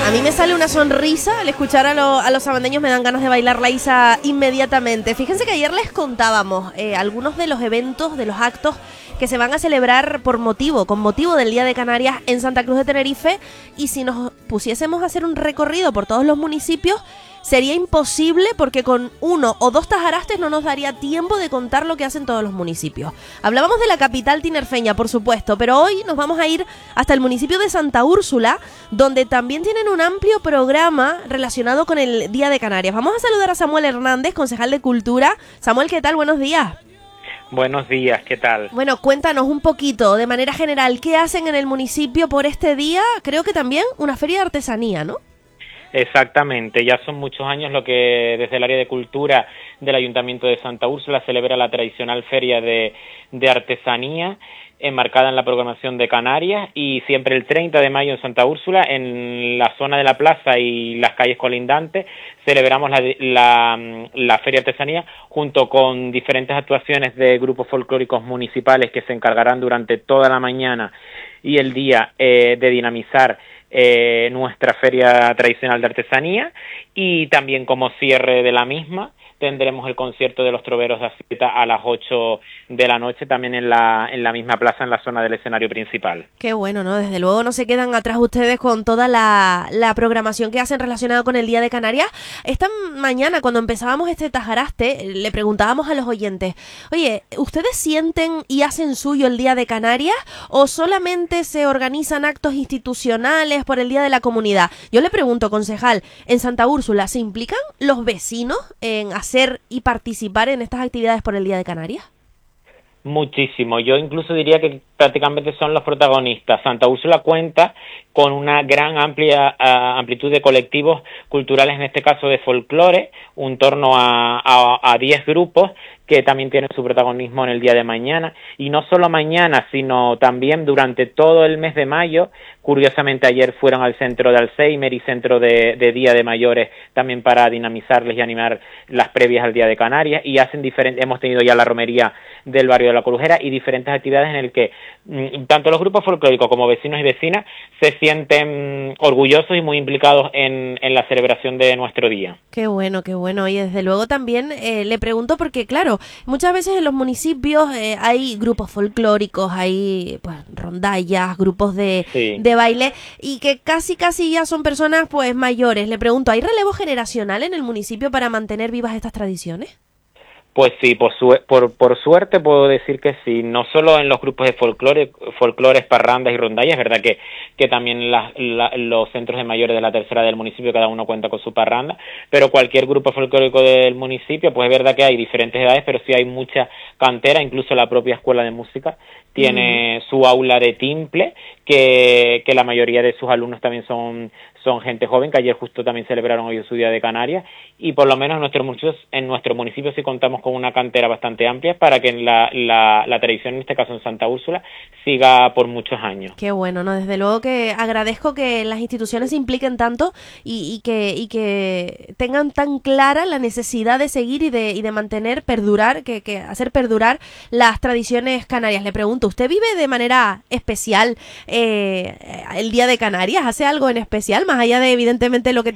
A mí me sale una sonrisa al escuchar a los sabandeños, me dan ganas de bailar la Isa inmediatamente. Fíjense que ayer les contábamos algunos de los eventos, de los actos que se van a celebrar con motivo del Día de Canarias en Santa Cruz de Tenerife, y si nos pusiésemos a hacer un recorrido por todos los municipios sería imposible, porque con uno o dos tajarastes no nos daría tiempo de contar lo que hacen todos los municipios. Hablábamos de la capital tinerfeña, por supuesto, pero hoy nos vamos a ir hasta el municipio de Santa Úrsula, donde también tienen un amplio programa relacionado con el Día de Canarias. Vamos a saludar a Samuel Hernández, concejal de Cultura. Samuel, ¿qué tal? Buenos días. Buenos días, ¿qué tal? Bueno, cuéntanos un poquito, de manera general, ¿qué hacen en el municipio por este día? Creo que también una feria de artesanía, ¿no? Exactamente, ya son muchos años lo que desde el área de cultura del Ayuntamiento de Santa Úrsula celebra la tradicional feria de artesanía enmarcada en la programación de Canarias, y siempre el 30 de mayo en Santa Úrsula, en la zona de la plaza y las calles colindantes, celebramos la feria de artesanía junto con diferentes actuaciones de grupos folclóricos municipales que se encargarán durante toda la mañana y el día de dinamizar nuestra feria tradicional de artesanía. Y también como cierre de la misma tendremos el concierto de los Troveros de Acieta a las 8 de la noche, también en la misma plaza, en la zona del escenario principal. Qué bueno, ¿no? Desde luego no se quedan atrás ustedes con toda la programación que hacen relacionada con el Día de Canarias. Esta mañana, cuando empezábamos este tajaraste, le preguntábamos a los oyentes, oye, ¿ustedes sienten y hacen suyo el Día de Canarias o solamente se organizan actos institucionales por el Día de la Comunidad? Yo le pregunto, concejal, en Santa Úrsula, ¿se implican los vecinos en hacer y participar en estas actividades por el Día de Canarias? Muchísimo, yo incluso diría que prácticamente son los protagonistas. Santa Úrsula cuenta con una gran amplitud de colectivos culturales, en este caso de folclore, un torno a 10 grupos que también tienen su protagonismo en el día de mañana, y no solo mañana, sino también durante todo el mes de mayo. Curiosamente ayer fueron al centro de Alzheimer y centro de Día de Mayores también para dinamizarles y animar las previas al Día de Canarias, y hemos tenido ya la romería del barrio de La Colujera y diferentes actividades en el que tanto los grupos folclóricos como vecinos y vecinas se sienten orgullosos y muy implicados en la celebración de nuestro día. Qué bueno, qué bueno. Y desde luego también le pregunto porque, claro, muchas veces en los municipios hay grupos folclóricos, hay pues rondallas, grupos de baile, y que casi ya son personas pues mayores. Le pregunto, ¿hay relevo generacional en el municipio para mantener vivas estas tradiciones? Pues sí, por suerte puedo decir que sí, no solo en los grupos de folclores, parrandas y rondallas. Es verdad que también los centros de mayores de la tercera del municipio, cada uno cuenta con su parranda, pero cualquier grupo folclórico del municipio, pues es verdad que hay diferentes edades, pero sí hay mucha cantera. Incluso la propia escuela de música tiene su aula de timple, que la mayoría de sus alumnos también son gente joven, que ayer justo también celebraron hoy su Día de Canarias, y por lo menos en nuestro municipio sí contamos con una cantera bastante amplia para que la tradición, en este caso en Santa Úrsula, siga por muchos años. Qué bueno, ¿no? Desde luego que agradezco que las instituciones se impliquen tanto y que tengan tan clara la necesidad de seguir y de mantener, perdurar, que hacer perdurar las tradiciones canarias. Le pregunto, ¿usted vive de manera especial el Día de Canarias? ¿Hace algo en especial, más allá de evidentemente lo que